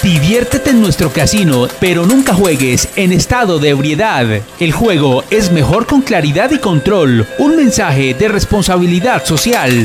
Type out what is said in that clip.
Diviértete en nuestro casino, pero nunca juegues en estado de ebriedad. El juego es mejor con claridad y control. Un mensaje de responsabilidad social.